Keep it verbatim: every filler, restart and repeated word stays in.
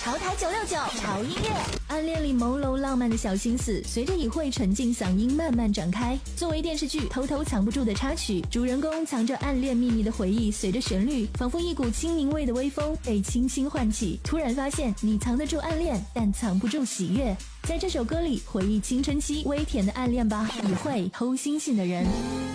潮台九六九潮音乐，暗恋里朦胧浪漫的小心思，随着以慧沉静嗓音慢慢展开。作为电视剧偷偷藏不住的插曲，主人公藏着暗恋秘密的回忆，随着旋律，仿佛一股清明味的微风被轻轻唤起。突然发现，你藏得住暗恋，但藏不住喜悦。在这首歌里，回忆青春期微甜的暗恋吧，以慧偷星星的人。